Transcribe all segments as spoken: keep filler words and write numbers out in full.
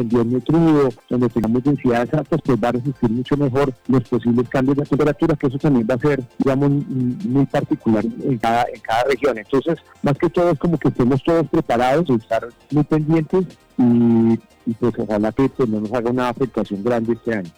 invierno frío, donde tengamos densidades altas, pues va a resistir mucho mejor los posibles cambios de temperatura, que eso también va a ser, digamos, muy particular en cada, en cada región. Entonces, más que todo es como que estemos todos preparados, estar muy pendientes y, y pues ojalá que pues, no nos haga una afectación grande este año.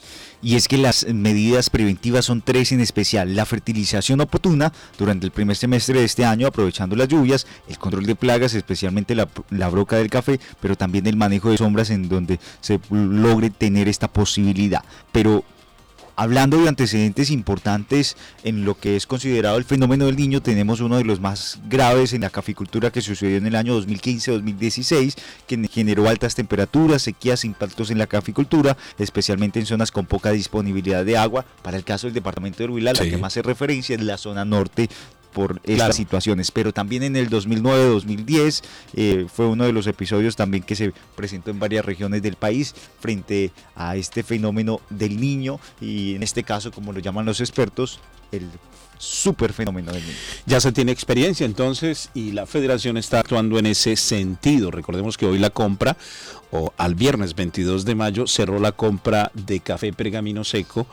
Y es que las medidas preventivas son tres en especial: la fertilización oportuna durante el primer semestre de este año, aprovechando las lluvias, el control de plagas, especialmente la, la broca del café, pero también el manejo de sombras en donde se logre tener esta posibilidad. Pero hablando de antecedentes importantes en lo que es considerado el fenómeno del Niño, tenemos uno de los más graves en la caficultura que sucedió en el año dos mil quince dos mil dieciséis, que generó altas temperaturas, sequías, impactos en la caficultura, especialmente en zonas con poca disponibilidad de agua. Para el caso del departamento de Huila, sí, la que más hace referencia es la zona norte por estas claro. situaciones, pero también en el dos mil nueve dos mil diez eh, fue uno de los episodios también que se presentó en varias regiones del país frente a este fenómeno del Niño, y en este caso, como lo llaman los expertos, el super fenómeno del Niño. Ya se tiene experiencia entonces y la Federación está actuando en ese sentido. Recordemos que hoy la compra, o al viernes veintidós de mayo, cerró la compra de café pergamino seco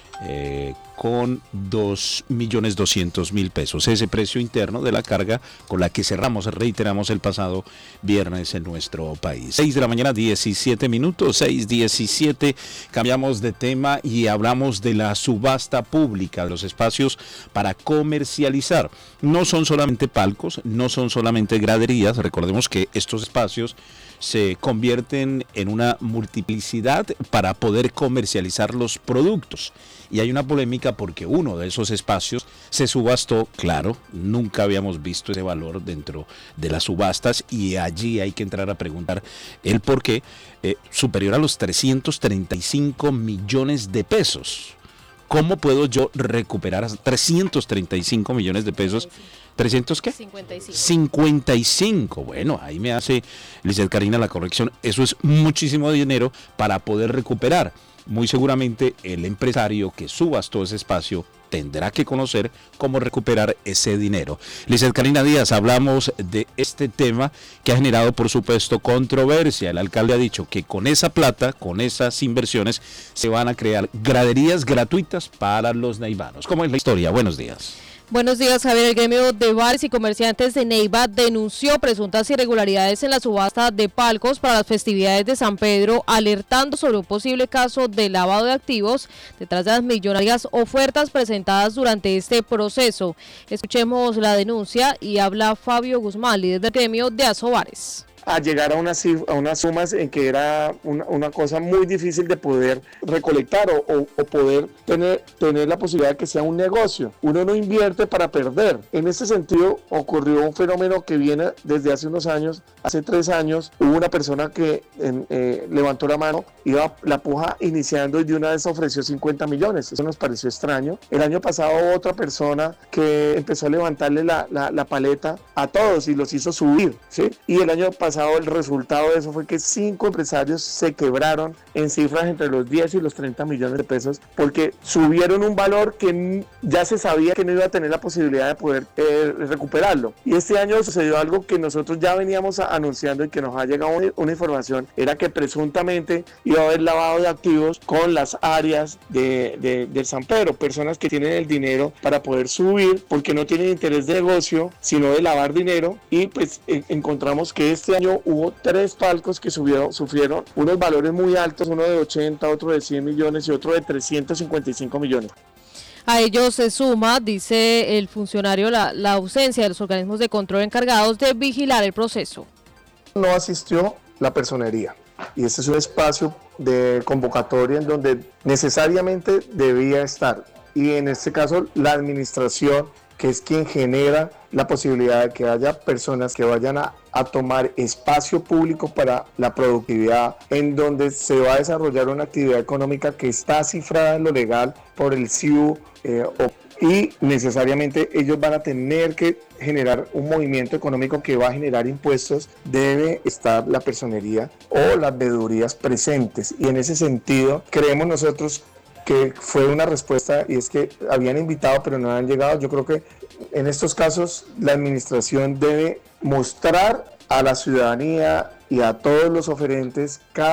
Eh, con dos millones doscientos mil pesos, ese precio interno de la carga con la que cerramos, reiteramos, el pasado viernes en nuestro país. seis de la mañana, diecisiete minutos, seis diecisiete, cambiamos de tema y hablamos de la subasta pública, de los espacios para comercializar. No son solamente palcos, no son solamente graderías, recordemos que estos espacios se convierten en una multiplicidad para poder comercializar los productos. Y hay una polémica porque uno de esos espacios se subastó, claro, nunca habíamos visto ese valor dentro de las subastas, y allí hay que entrar a preguntar el por qué, eh, superior a los trescientos treinta y cinco millones de pesos. ¿Cómo puedo yo recuperar trescientos treinta y cinco millones de pesos? ¿trescientos qué? cincuenta y cinco. cincuenta y cinco. Bueno, ahí me hace Lizeth Karina la corrección. Eso es muchísimo dinero para poder recuperar. Muy seguramente el empresario que subastó ese espacio tendrá que conocer cómo recuperar ese dinero. Lizeth Karina Díaz, hablamos de este tema que ha generado, por supuesto, controversia. El alcalde ha dicho que con esa plata, con esas inversiones, se van a crear graderías gratuitas para los neivanos. ¿Cómo es la historia? Buenos días. Buenos días, Javier. El gremio de bares y comerciantes de Neiva denunció presuntas irregularidades en la subasta de palcos para las festividades de San Pedro, alertando sobre un posible caso de lavado de activos detrás de las millonarias ofertas presentadas durante este proceso. Escuchemos la denuncia y habla Fabio Guzmán, líder del gremio de Asobares. A llegar a unas, a unas sumas en que era una, una cosa muy difícil de poder recolectar o, o, o poder tener, tener la posibilidad de que sea un negocio. Uno no invierte para perder. En ese sentido ocurrió un fenómeno que viene desde hace unos años. Hace tres años hubo una persona que en, eh, levantó la mano, iba la puja iniciando y de una vez ofreció cincuenta millones. Eso nos pareció extraño. El año pasado otra persona que empezó a levantarle la, la, la paleta a todos y los hizo subir, ¿sí? Y el año pasado el resultado de eso fue que cinco empresarios se quebraron en cifras entre los diez y los treinta millones de pesos porque subieron un valor que ya se sabía que no iba a tener la posibilidad de poder eh, recuperarlo. Y este año sucedió algo que nosotros ya veníamos anunciando y que nos ha llegado una, una información, era que presuntamente iba a haber lavado de activos con las áreas de, de, de San Pedro, personas que tienen el dinero para poder subir porque no tienen interés de negocio, sino de lavar dinero, y pues eh, encontramos que este año hubo tres palcos que subieron, sufrieron unos valores muy altos, uno de ochenta, otro de cien millones y otro de trescientos cincuenta y cinco millones. A ello se suma, dice el funcionario, la, la ausencia de los organismos de control encargados de vigilar el proceso. No asistió la personería, y este es un espacio de convocatoria en donde necesariamente debía estar, y en este caso la administración, que es quien genera la posibilidad de que haya personas que vayan a, a tomar espacio público para la productividad, en donde se va a desarrollar una actividad económica que está cifrada en lo legal por el C I U, eh, o, y necesariamente ellos van a tener que generar un movimiento económico que va a generar impuestos. Debe estar la personería o las veedurías presentes, y en ese sentido creemos nosotros que fue una respuesta, y es que habían invitado pero no han llegado. Yo creo que en estos casos la administración debe mostrar a la ciudadanía y a todos los oferentes cada